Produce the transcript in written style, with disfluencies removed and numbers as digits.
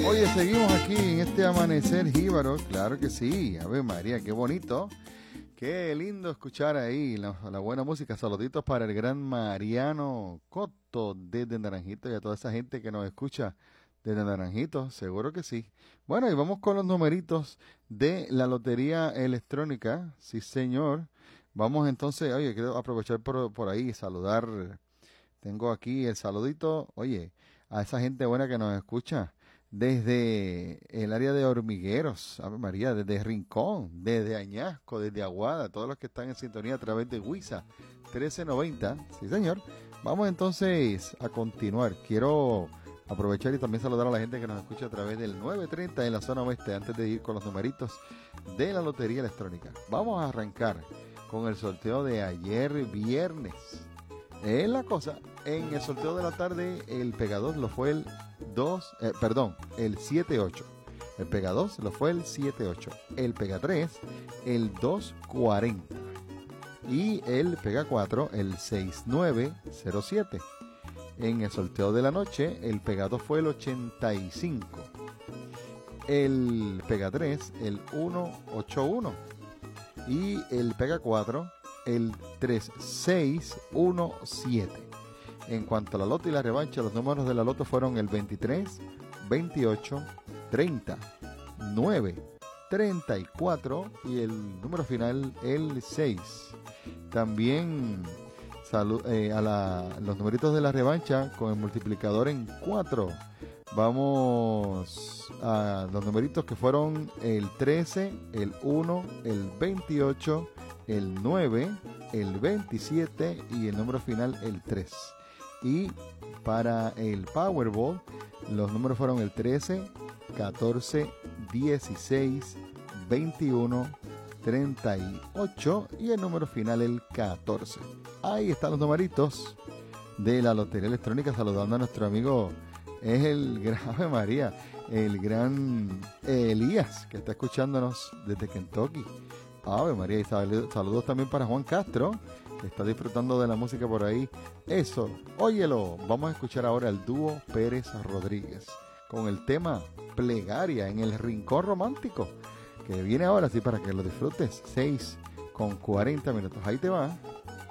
Oye, seguimos aquí en este amanecer jíbaro, claro que sí. Ave María, qué bonito. Qué lindo escuchar ahí la buena música. Saluditos para el gran Mariano Coto desde Naranjito y a toda esa gente que nos escucha desde Naranjito, seguro que sí. Bueno, y vamos con los numeritos de la lotería electrónica. Sí, señor. Vamos entonces, oye, quiero aprovechar por ahí y saludar. Tengo aquí el saludito, oye, a esa gente buena que nos escucha desde el área de Hormigueros, Ave María, desde Rincón, desde Añasco, desde Aguada, todos los que están en sintonía a través de Huiza 1390. Sí, señor. Vamos entonces a continuar. Quiero aprovechar y también saludar a la gente que nos escucha a través del 930 en la zona oeste, antes de ir con los numeritos de la lotería electrónica. Vamos a arrancar con el sorteo de ayer viernes. Es la cosa, en el sorteo de la tarde el Pega 2 lo fue el 7-8. El Pega 2 lo fue el 7-8. El Pega 3 el 240. Y el Pega 4 el 6907. En el sorteo de la noche el Pega 2 fue el 85. El Pega 3 el 181. Y el Pega 4 el 3617. En cuanto a la loto y la revancha, los números de la loto fueron el 23, 28, 30, 9, 34 y el número final el 6. También los numeritos de la revancha con el multiplicador en 4. Vamos a los numeritos que fueron el 13, el 1, el 28, el 9, el 27 y el número final el 3. Y para el Powerball, los números fueron el 13, 14, 16, 21, 38 y el número final el 14. Ahí están los numeritos de la lotería electrónica, saludando a nuestro amigo, es el gran Ave María, el gran Elías, que está escuchándonos desde Kentucky. Ave María, y saludos también para Juan Castro, que está disfrutando de la música por ahí. Eso, óyelo. Vamos a escuchar ahora el dúo Pérez Rodríguez con el tema Plegaria en el Rincón Romántico, que viene ahora, sí, para que lo disfrutes. 6:40. Ahí te va.